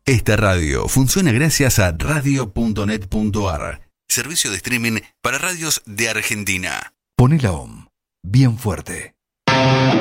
Esta radio funciona gracias a radio.net.ar, servicio de streaming para radios de Argentina. Poné la OM bien fuerte.